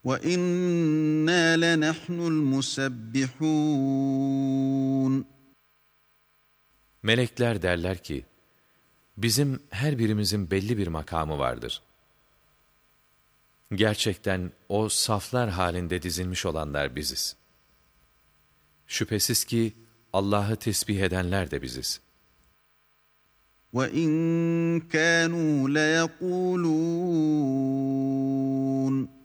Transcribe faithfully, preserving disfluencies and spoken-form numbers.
وَإِنَّا لَنَحْنُ الْمُسَبِّحُونَ. Melekler derler ki, bizim her birimizin belli bir makamı vardır. Gerçekten o saflar halinde dizilmiş olanlar biziz. Şüphesiz ki Allah'ı tesbih edenler de biziz. وَإِنْ كَانُوا لَيَقُولُونَ